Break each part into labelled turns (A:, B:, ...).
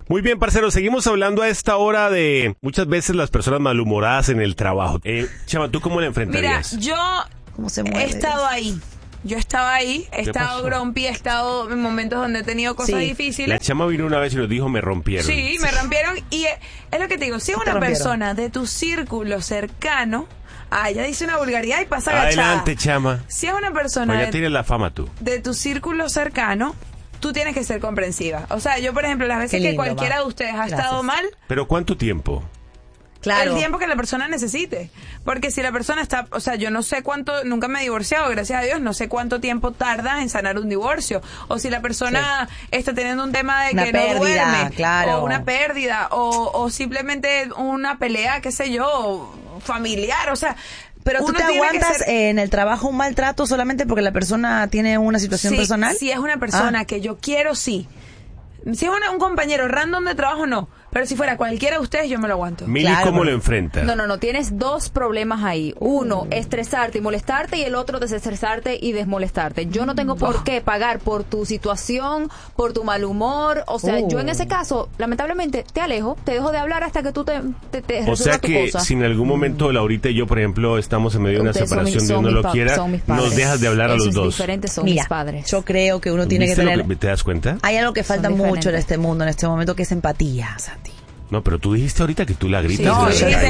A: Muy bien, parceros, seguimos hablando a esta hora de muchas veces las personas malhumoradas en el trabajo. Chama, ¿tú cómo la enfrentarías?
B: Mira, yo he estado ahí. Yo estaba ahí, he estado grumpy, he estado en momentos donde he tenido cosas difíciles.
A: La Chama vino una vez y nos dijo, me rompieron.
B: Sí, me rompieron. Y es lo que te digo, si es una persona de tu círculo cercano, ella dice una vulgaridad y pasa agachada.
A: Adelante, Chama.
B: Si es una persona
A: ya tienes la fama tú.
B: De tu círculo cercano, tú tienes que ser comprensiva. O sea, yo, por ejemplo, las veces que cualquiera de ustedes ha estado mal...
A: ¿Pero cuánto tiempo?
B: Claro. El tiempo que la persona necesite. Porque si la persona está... O sea, yo no sé cuánto... Nunca me he divorciado, gracias a Dios. No sé cuánto tiempo tarda en sanar un divorcio. O si la persona está teniendo un tema de que no duerme.
C: Claro.
B: O una pérdida. O simplemente una pelea, qué sé yo, familiar. O sea...
C: Pero tú te aguantas en el trabajo un maltrato solamente porque la persona tiene una situación personal.
B: Si es una persona que yo quiero, sí. Si es un compañero random de trabajo, no. Pero si fuera cualquiera de ustedes, yo me lo aguanto.
A: Mili, ¿cómo lo enfrenta?
D: No. Tienes dos problemas ahí. Uno, estresarte y molestarte, y el otro, desestresarte y desmolestarte. Yo no tengo por qué pagar por tu situación, por tu mal humor. O sea, yo en ese caso, lamentablemente, te alejo, te dejo de hablar hasta que tú te
A: resuelvas tu cosa. O sea que si en algún momento Laurita y yo, por ejemplo, estamos en medio de una separación, Dios no lo quiera, nos dejas de hablar a los dos.
D: Diferentes son
C: Mira,
D: mis padres.
C: Yo creo que uno tiene que tener...
A: ¿Te das cuenta?
C: Hay algo que falta mucho en este mundo, en este momento, que es empatía, Santi.
A: No, pero tú dijiste ahorita que tú la gritas.
B: No,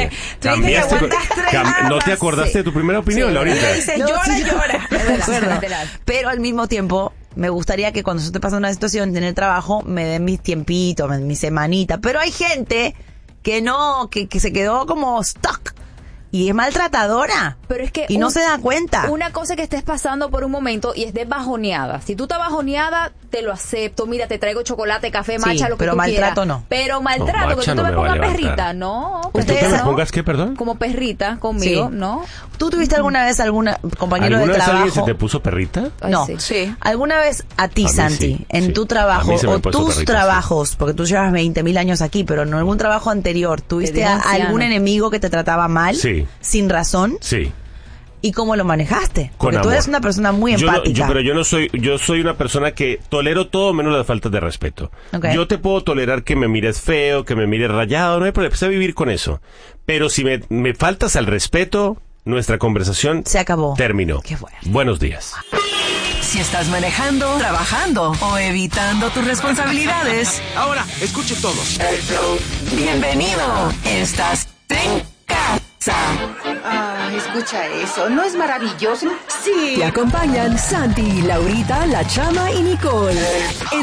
A: ¿No te acordaste de tu primera opinión, Laurita?
B: Llora.
C: Pero al mismo tiempo, me gustaría que cuando yo te pasa una situación en el trabajo, me den mis tiempitos, mi semanita. Pero hay gente que no, que se quedó como stuck. Y es maltratadora.
D: Pero es que
C: y no se da cuenta.
D: Una cosa que estés pasando por un momento y estés bajoneada. Si tú estás bajoneada, te lo acepto. Mira, te traigo chocolate, café, matcha, lo que tú quieras. Pero maltrato no. Pero maltrato, que tú te me pongas perrita. No.
A: ¿Tú te me pongas qué, perdón?
D: Como perrita conmigo, ¿no?
C: ¿Tú tuviste alguna vez algún compañero de trabajo?
A: ¿Alguna vez alguien se te puso perrita?
C: No.
B: Sí.
C: ¿Alguna vez a ti, Santi, en tu trabajo o tus trabajos, porque tú llevas 20.000 años aquí, pero en algún trabajo anterior, ¿tuviste algún enemigo que te trataba mal?
A: Sí.
C: ¿Sin razón?
A: Sí.
C: ¿Y cómo lo manejaste?
A: Con
C: Porque tú
A: amor.
C: eres una persona muy empática.
A: Pero yo soy una persona que tolero todo menos las faltas de respeto.
C: Okay.
A: Yo te puedo tolerar que me mires feo, que me mires rayado, no hay problema, sé vivir con eso. Pero si me faltas al respeto, nuestra conversación
C: se acabó.
A: Terminó.
C: Qué bueno.
A: Buenos días.
E: Si estás manejando, trabajando o evitando tus responsabilidades.
F: Ahora, escuchen todos.
E: Bienvenido. Estás en casa.
G: Ah, escucha eso, ¿no es maravilloso? Sí.
E: Te acompañan Santi, Laurita, La Chama y Nicole.